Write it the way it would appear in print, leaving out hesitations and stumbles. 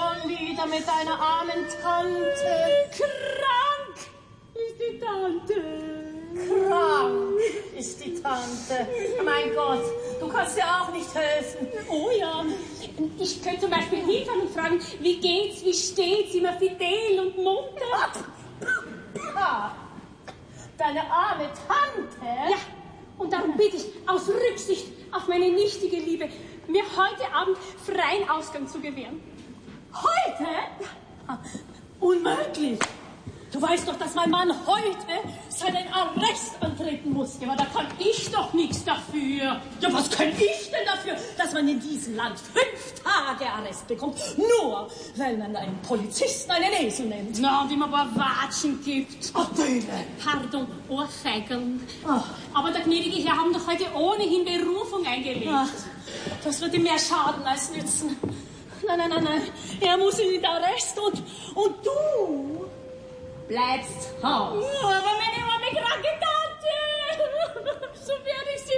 schon wieder mit deiner armen Tante? Krank ist die Tante. Krank ist die Tante. Mein Gott, du kannst dir auch nicht helfen. Oh ja, ich könnte zum Beispiel hinfahren und fragen, wie geht's, wie steht's, immer fidel und munter. Deine arme Tante? Ja, und darum bitte ich, aus Rücksicht auf meine nichtige Liebe, mir heute Abend freien Ausgang zu gewähren. Heute? Unmöglich. Du weißt doch, dass mein Mann heute seinen Arrest antreten muss. Ja, aber da kann ich doch nichts dafür. Ja, was kann ich denn dafür, dass man in diesem Land 5 Tage Arrest bekommt, nur weil man einen Polizisten einen Esel nennt? Na, und ihm aber Watschen gibt. Ach, Böhle. Pardon, Ohrfeigeln. Aber der gnädige Herr haben doch heute ohnehin Berufung eingelegt. Ach, das wird ihm mehr schaden als nützen. Nein. Er muss in den Arrest und du bleibst Haus. Ja, aber